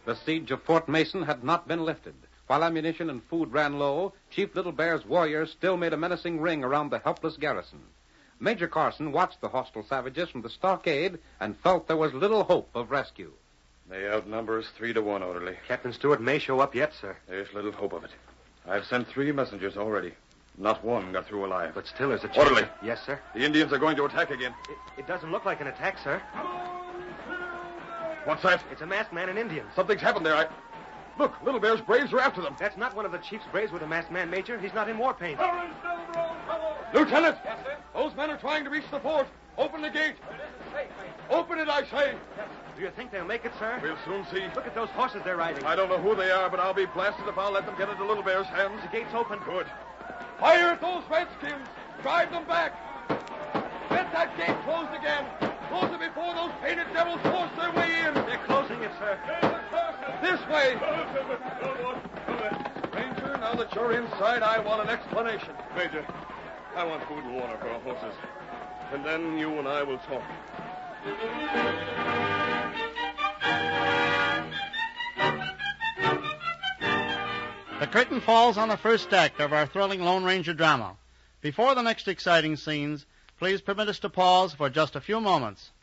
The siege of Fort Mason had not been lifted. While ammunition and food ran low, Chief Little Bear's warriors still made a menacing ring around the helpless garrison. Major Carson watched the hostile savages from the stockade and felt there was little hope of rescue. They outnumber us 3-1, orderly. Captain Stewart may show up yet, sir. There's little hope of it. I've sent 3 messengers already. Not one got through alive. But still there's a chance. Orderly. Yes, sir. The Indians are going to attack again. It doesn't look like an attack, sir. What's that? It's a masked man and Indians. Something's happened there. Look, Little Bear's braves are after them. That's not one of the chief's braves with a masked man, Major. He's not in war paint. Lieutenant! Yes, sir? Those men are trying to reach the fort. Open the gate. Open it, I say. Do you think they'll make it, sir? We'll soon see. Look at those horses they're riding. I don't know who they are, but I'll be blasted if I'll let them get into Little Bear's hands. The gate's open. Good. Fire at those redskins. Drive them back. Let that gate closed again. Close it before those painted devils force their way in. They're closing it, sir. This way. Ranger, now that you're inside, I want an explanation. Major, I want food and water for our horses. And then you and I will talk. The curtain falls on the first act of our thrilling Lone Ranger drama. Before the next exciting scenes, please permit us to pause for just a few moments.